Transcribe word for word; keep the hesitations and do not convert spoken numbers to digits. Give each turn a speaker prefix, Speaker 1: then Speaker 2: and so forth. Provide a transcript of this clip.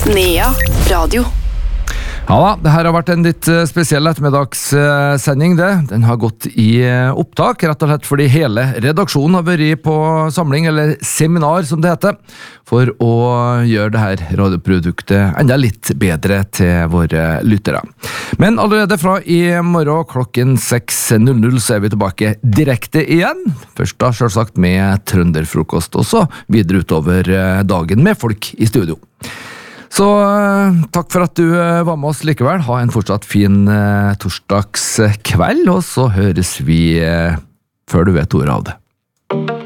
Speaker 1: Nea Radio.
Speaker 2: Ja da, det her har vært en litt spesiell ettermiddagssending det. Den har gått i opptak, rett og slett fordi hele redaksjonen har vært på samling, eller seminar som det heter, for å gjøre det her radioproduktet enda litt bedre til våre lyttere. Men allerede fra i morgen klokken seks null null så er vi tilbake direkte igjen. Først da selvsagt med trønderfrokost, og så videre utover dagen med folk i studio. Så takk for at du var med oss likevel. Ha en fortsatt fin eh, torsdagskveld, og så høres vi eh, før du vet ordet av det.